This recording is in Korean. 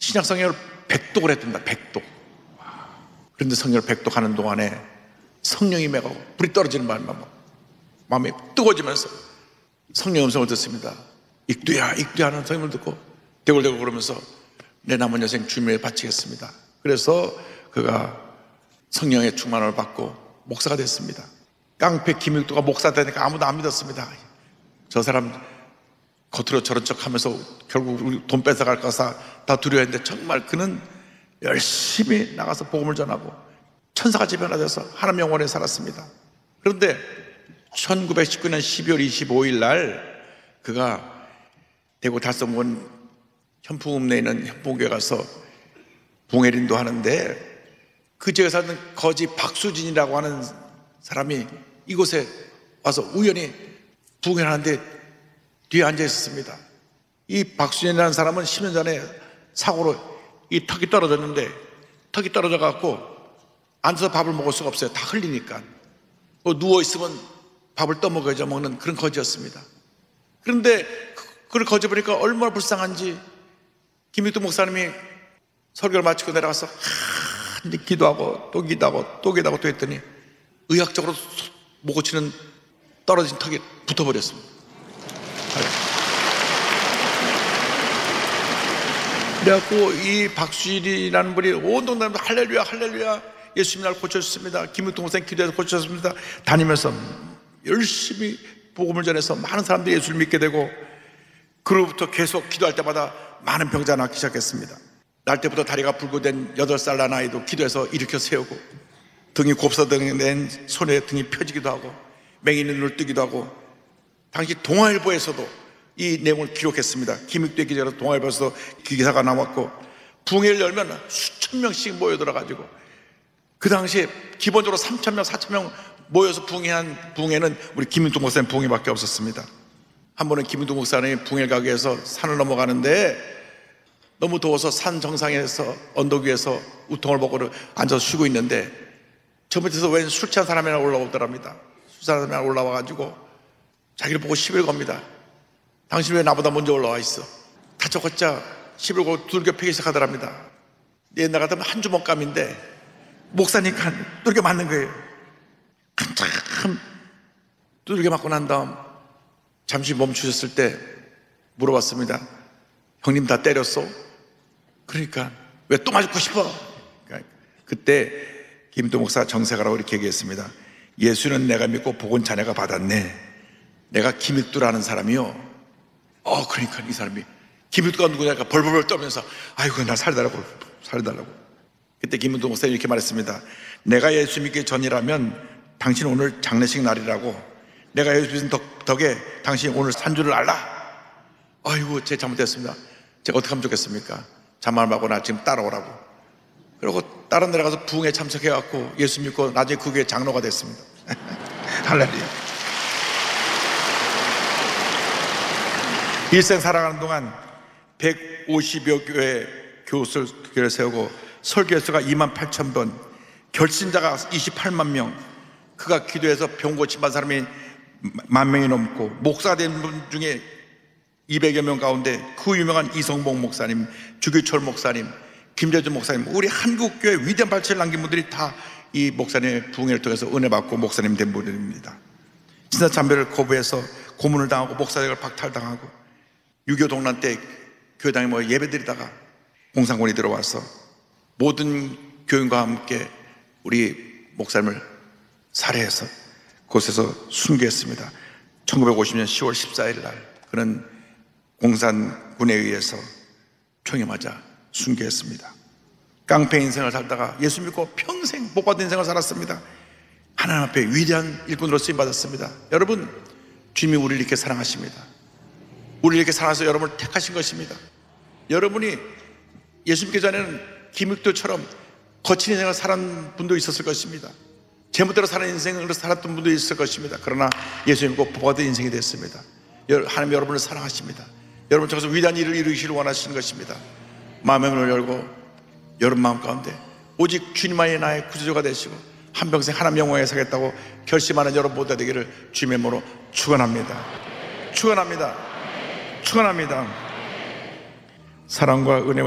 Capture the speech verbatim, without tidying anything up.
신약 성경을 백독을 했답니다. 백독. 그런데 성경을 백독하는 동안에 성령이 매가고 불이 떨어지는 바람에 마음이 뜨거워지면서 성령 음성을 듣습니다. 익두야 익두야 하는 성령을 듣고 대굴대굴 그러면서 내 남은 여생 주님에 바치겠습니다. 그래서 그가 성령의 충만을 받고 목사가 됐습니다. 깡패 김익두가 목사 되니까 아무도 안 믿었습니다. 저 사람 겉으로 저런 척 하면서 결국 우리 돈 뺏어갈까 다 두려워했는데 정말 그는 열심히 나가서 복음을 전하고 천사같이 변화돼서 하나님 영원에 살았습니다. 그런데 천구백십구 년 십이월 이십오일 날 그가 대구 달성군 현풍읍내에 있는 현풍교회 가서 봉해린도 하는데 그 지역에 사는 거지 박수진이라고 하는 사람이 이곳에 와서 우연히 부흥회를 하는데 뒤에 앉아 있었습니다. 이 박수진이라는 사람은 십 년 전에 사고로 이 턱이 떨어졌는데 턱이 떨어져 갖고 앉아서 밥을 먹을 수가 없어요. 다 흘리니까. 누워있으면 밥을 떠먹어야지 먹는 그런 거지였습니다. 그런데 그걸 거지 보니까 얼마나 불쌍한지 김익두 목사님이 설교를 마치고 내려가서 한 기도하고 또 기도하고 또 기도하고 또 했더니 의학적으로 못 고치는 떨어진 턱이 붙어버렸습니다. 그래갖고 이 박수일이라는 분이 온 동네 할렐루야 할렐루야 예수님 날 고쳐주셨습니다. 김익두 목사님 기도해서 고쳐주셨습니다. 다니면서 열심히 복음을 전해서 많은 사람들이 예수를 믿게 되고 그로부터 계속 기도할 때마다 많은 병자가 낫기 시작했습니다. 날 때부터 다리가 불구된 여덟 살 난 아이도 기도해서 일으켜 세우고 등이 곱사된 손에 등이 펴지기도 하고 맹인의 눈을 뜨기도 하고 당시 동아일보에서도 이 내용을 기록했습니다. 김익두의 기자로 동아일보에서도 기사가 나왔고 부흥회를 열면 수천 명씩 모여들어가지고 그 당시에 기본적으로 삼천 명, 사천 명 모여서 부흥회한 부흥회는 우리 김익두 목사님 부흥회밖에 없었습니다. 한 번은 김익두 목사님이 부흥회 가기 위해서 산을 넘어가는데 너무 더워서 산 정상에서 언덕 위에서 우통을 벗고 앉아서 쉬고 있는데 저 밑에서 웬 술 취한 사람이 하나 올라오더랍니다. 술 취한 사람이 하나 올라와가지고 자기를 보고 시비를 겁니다. 당신 왜 나보다 먼저 올라와 있어? 다짜고짜 시비를 걸고 두들겨 패기 시작하더랍니다. 옛날 같으면 한 주먹감인데 목사니까 두들겨 맞는 거예요. 한참 두들겨 맞고 난 다음 잠시 멈추셨을 때 물어봤습니다. 형님 다 때렸어? 그러니까 왜 또 맞고 싶어? 그러니까 그때 김익두 목사 정색하라고 이렇게 얘기했습니다. 예수는 내가 믿고 복은 자네가 받았네. 내가 김익두라는 사람이요. 어 그러니까 이 사람이 김익두가 누구냐니까 벌벌벌 떨면서 아이고 나 살달라고 살달라고. 그때 김익두 목사님이 이렇게 말했습니다. 내가 예수 믿기 전이라면 당신 오늘 장례식 날이라고. 내가 예수 믿은 덕, 덕에 당신 오늘 산주를 알라. 아이고 제 잘못됐습니다. 제가 어떻게 하면 좋겠습니까? 잔말 말고 나 지금 따라오라고. 그리고 다른 데 가서 부흥에 참석해갖고 예수 믿고 나중에 그 교회 장로가 됐습니다. 할렐루야. 일생 살아가는 동안 백오십여 교회 교수를 세우고 설교수가 이만 팔천 번, 결신자가 이십팔만 명, 그가 기도해서 병 고침받은 사람이 만 명이 넘고 목사가 된 분 중에 이백여 명 가운데 그 유명한 이성봉 목사님, 주규철 목사님, 김재준 목사님, 우리 한국교회 위대한 발전을 남긴 분들이 다 이 목사님의 부흥회를 통해서 은혜 받고 목사님 된 분들입니다. 신사 참배를 거부해서 고문을 당하고 목사직을 박탈당하고 유교 동란 때 교회당에 뭐 예배드리다가 공산군이 들어와서 모든 교인과 함께 우리 목사님을 살해해서 그곳에서 순교했습니다. 천구백오십 년 시월 십사일 날 그는 공산군에 의해서 총에 맞아 순교했습니다. 깡패 인생을 살다가 예수 믿고 평생 복받은 인생을 살았습니다. 하나님 앞에 위대한 일꾼으로 쓰임받았습니다. 여러분, 주님이 우리를 이렇게 사랑하십니다. 우리를 이렇게 사랑해서 여러분을 택하신 것입니다. 여러분이 예수 믿기 전에는 김익두처럼 거친 인생을 살은 분도 있었을 것입니다. 제멋대로 사는 인생을 살았던 분도 있을 것입니다. 그러나 예수 믿고 복받은 인생이 됐습니다. 하나님 여러분을 사랑하십니다. 여러분 쪽에서 위대한 일을 이루시기를 원하시는 것입니다. 마음의 문을 열고 여러분 마음 가운데 오직 주님만이 나의 구주가 되시고 한평생 하나님 영광에 살겠다고 결심하는 여러분 모두가 되기를 주님의 이름으로 축원합니다. 축원합니다. 축원합니다. 사랑과 은혜